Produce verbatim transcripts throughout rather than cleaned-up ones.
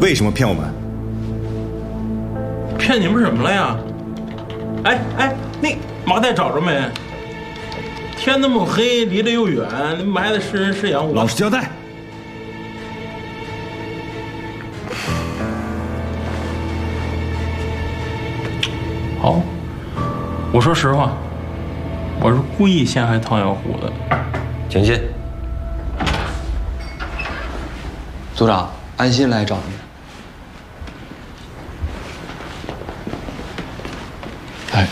为什么骗我们？ 骗你们什么了呀？哎哎，那麻袋找着没？天那么黑，离得又远，埋的是人是羊？ 老实交代。 好，我说实话，我是故意陷害唐小虎的。 请进。组长，安心来找你。哎，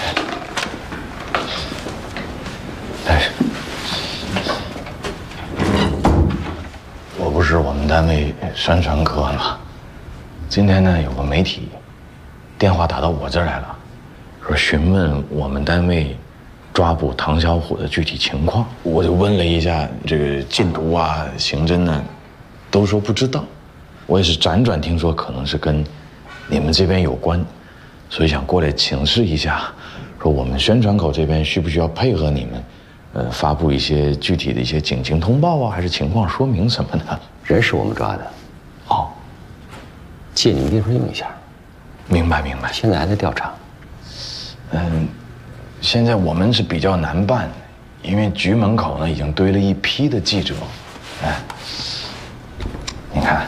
哎，我不是我们单位宣传科吗？今天呢，有个媒体电话打到我这儿来了，说询问我们单位抓捕唐小虎的具体情况。我就问了一下这个禁毒啊、刑侦呢，都说不知道。我也是辗转听说，可能是跟你们这边有关，所以想过来请示一下，说我们宣传口这边需不需要配合你们，呃，发布一些具体的一些警情通报啊，还是情况说明什么的？ 人是我们抓的， 哦， 借你们地方用一下。 明白明白。 现在还在调查。 嗯，现在我们是比较难办，因为局门口呢已经堆了一批的记者。哎，你看。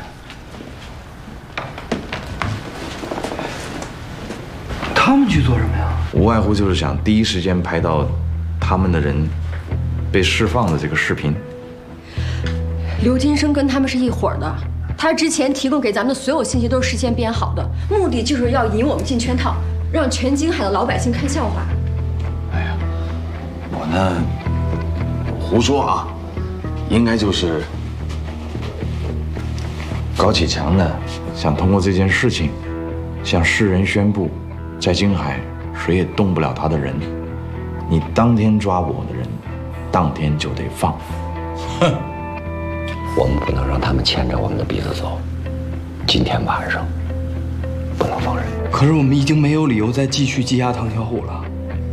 他们去做什么呀？ 无外乎就是想第一时间拍到他们的人被释放的这个视频。 刘金生跟他们是一伙的，他之前提供给咱们的所有信息都是事先编好的，目的就是要引我们进圈套，让全京海的老百姓看笑话。 哎呀，我呢胡说啊，应该就是高启强呢想通过这件事情向世人宣布，在京海谁也动不了他的人，你当天抓我的人，当天就得放。 哼，我们不能让他们牵着我们的鼻子走，今天晚上不能放人。 可是我们已经没有理由再继续羁押唐小虎了。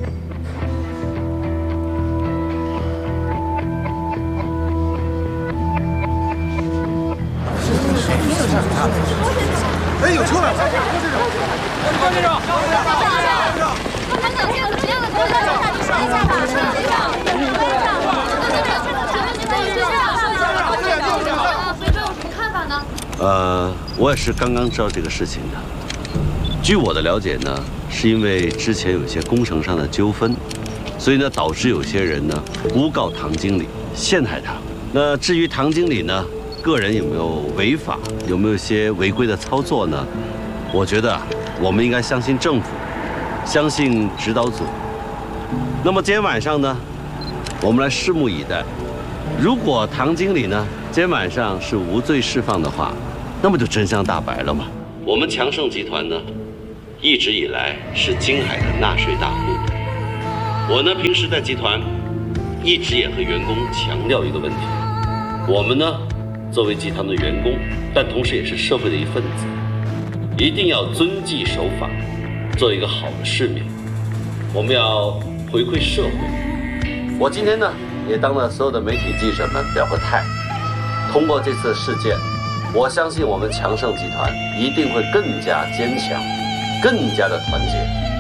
哎，有车了！ 高先生，高先生，高先生，他想见怎么样的高先生？你说一下吧，说一下。高先生，请问您可以说一下，说一下高先生，啊，所以这有什么看法呢？ 呃，我也是刚刚知道这个事情的。据我的了解呢，是因为之前有一些工程上的纠纷，所以呢导致有些人呢诬告唐经理，陷害他。那至于唐经理呢，个人有没有违法，有没有一些违规的操作呢？我觉得我们应该相信政府，相信指导组。那么今天晚上呢，我们来拭目以待。如果唐经理呢今天晚上是无罪释放的话，那么就真相大白了嘛。我们强盛集团呢，一直以来是京海的纳税大户。我呢平时在集团一直也和员工强调一个问题：我们呢作为集团的员工，但同时也是社会的一份子，一定要遵纪守法，做一个好的市民。我们要回馈社会。我今天呢也当了所有的媒体记者们表个态。通过这次事件，我相信我们强盛集团一定会更加坚强，更加的团结。